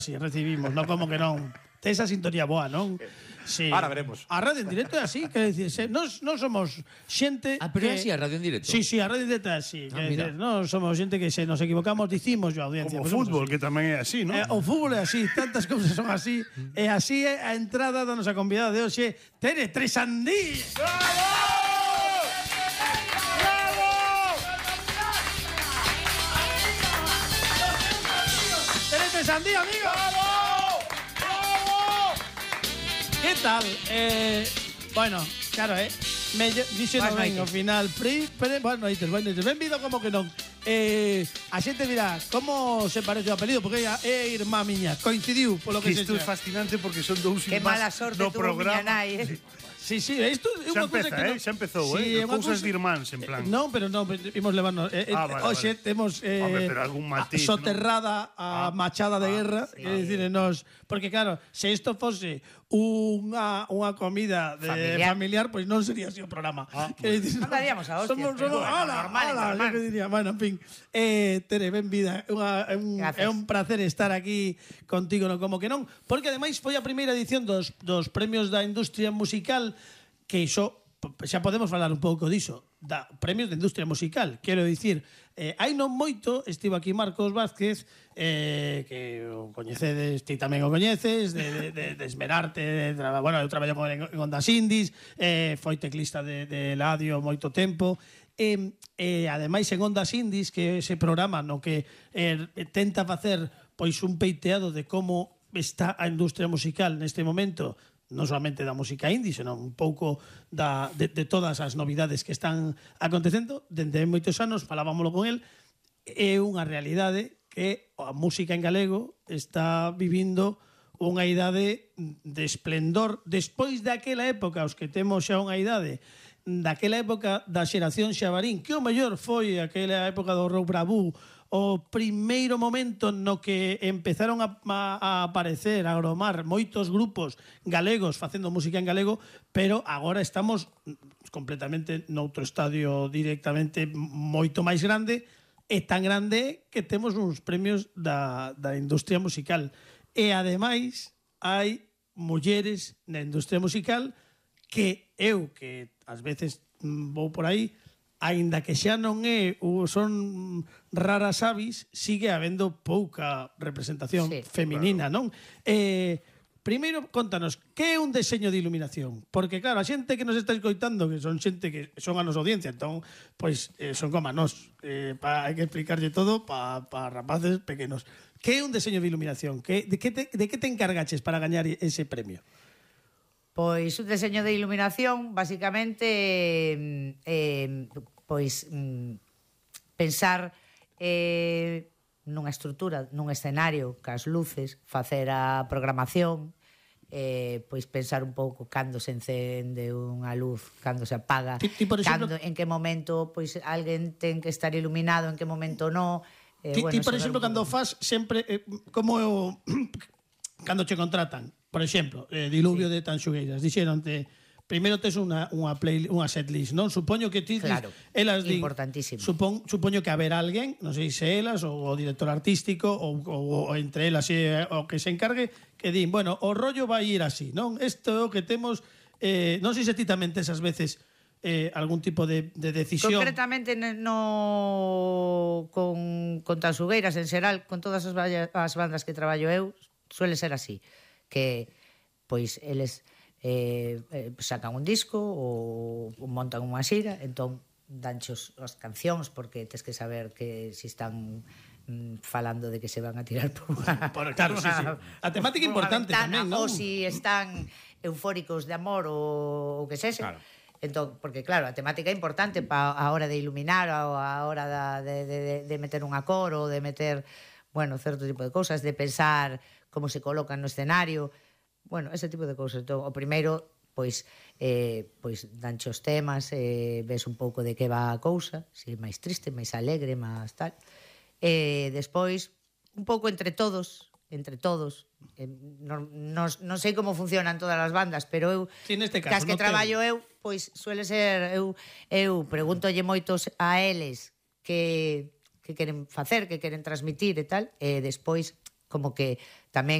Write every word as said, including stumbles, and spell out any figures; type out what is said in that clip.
Si recibimos, non como que non. Tes esa sintonía boa, non? Sí. Ahora veremos. A radio en directo é así, quer dicir, se, nos, nos somos xente Ah, pero que... é así a radio en directo? Sí, sí, a radio en directo é así. Ah, Quer mira. dicir, non somos xente que se nos equivocamos, dicimos yo a audiencia. Como o pues somos fútbol, así. que tamén é así, non? Eh, o fútbol é así, tantas cousas son así. E así é a entrada da nosa convidada de hoxe, Tere Tresandí. ¡Bravo! Tere Tresandí, amigo. ¡Bravo! ¡Bravo! Que tal? Eh, bueno, claro, eh. Me dixo no ben ao final. Pri, pre, bueno, noites, bueno, noites. Benvido como que non. Eh, a xente dirá, como se parece o apelido? Porque é, é irmá miña. Coincidiu, polo que, Que se isto é fascinante porque son dous Que irmás mala sorte no tuvo miña programa. nai, eh. Sí, sí, isto é Xa unha cousa empeza, que eh? non... Xa empezou, Sí, eh? é unha Cousas cousa- de irmáns, en plan. Eh, Non, pero non, imos levarnos. Eh, Ah, eh, vale, hoxe vale. temos eh, Home, pero algún matiz, a- soterrada a Ah, machada de ah, guerra, sí. quer dicir, nos, porque claro, se isto fose unha unha comida de familiar, Familiar. pois pues non sería así o programa. Ah, Quer dicir, Andaríamos a hostias, Somos, pero somos, bueno, ala, normal, ala, normal. yo que diría, bueno, en fin. Eh, Tere, ben vida. É unha- é un, Gracias. é un placer estar aquí contigo, no como que non, porque ademais foi a primeira edición dos dos premios da industria musical, que iso xa podemos falar un pouco diso, da premios da industria musical. Quero dicir, eh, hai non moito estivo aquí Marcos Vázquez, eh, que o coñecedes, ti tamén o coñeces, de, de, de, de esmerarte, de, de, bueno, eu traballo con en, en Ondas Indies, eh, foi teclista de, de Ladio moito tempo, e, eh, ademais en Ondas Indies, que é ese programa no que eh, tenta facer pois un peiteado de como está a industria musical neste momento, non solamente da música indie, senón un pouco da, de, de todas as novidades que están acontecendo. Dende moitos anos, falábamoslo con el, é unha realidade que a música en galego está vivindo unha idade de esplendor despois daquela época, os que temos xa unha idade, daquela época da xeración Xabarín, que o mellor foi aquela época do rock bravú, o primeiro momento no que empezaron a, a, a aparecer, a agromar moitos grupos galegos facendo música en galego, pero agora estamos completamente noutro estadio directamente moito máis grande, e tan grande que temos uns premios da, da industria musical. E ademais hai mulleres na industria musical que eu, que ás veces vou por aí, aínda que xa non é o son raras avis, sigue habendo pouca representación Sí, feminina, non? Eh, primeiro, contanos, que é un deseño de iluminación? Porque, claro, a xente que nos está escoitando, que son xente que son a nosa audiencia, entón, pois, eh, son como a nós. Eh, pa, hai que explicarlle todo para pa rapaces pequenos. Que é un deseño de iluminación? Que, de, que te, de que te encargaches para gañar ese premio? Pois un deseño de iluminación, basicamente, eh, eh, pois mm, pensar eh, nunha estrutura, nun escenario, cas luces, facer a programación, eh, pois pensar un pouco cando se encende unha luz, cando se apaga, Ti- ti, por exemplo- cando, en que momento pois alguén ten que estar iluminado, en que momento no. Eh, Ti, bueno, ti, por saber exemplo, un cando pouco. faz sempre eh, como é o cando che contratan, por exemplo, eh, Diluvio sí. de Tanxugueiras, dixeronte, primeiro tes unha unha play, unha setlist, non? Supoño que ti Claro, elas din, importantísimo. Supón, supoño que haber alguén, non sei se elas ou o director artístico ou, ou, ou entre elas e o que se encargue, que din, bueno, o rollo vai ir así, non? Isto é o que temos, eh, non sei se ti tamén tes as veces eh, algún tipo de, de decisión. Concretamente no con, con Tanxugueiras en xeral, con todas as, valla- as bandas que traballo eu, suele ser así, que pois eles eh, eh, sacan un disco ou, ou montan unha xira, entón danchos as cancións, porque tes que saber que si están mm, falando de que se van a tirar por unha, Por- claro, sí, sí. A temática por unha importante ventana, tamén, non? ou si están eufóricos de amor ou o que sexe. Claro. Entón, porque claro, a temática é importante pa, a hora de iluminar, a, a hora da, de, de, de meter un acoro, de meter, bueno, certo tipo de cousas, de pensar como se colocan no escenario, bueno, ese tipo de cousas. Entón, o primeiro, pois, eh, pois danche os temas, eh, ves un pouco de que va a cousa, si é máis triste, máis alegre, máis tal. E despois, un pouco entre todos, entre todos, eh, non, non, non sei como funcionan todas as bandas, pero eu, Sí, neste caso, cas que no teu. traballo eu, pois suele ser, eu, eu pregúntolle moitos a eles que, que queren facer, que queren transmitir e tal, e despois como que tamén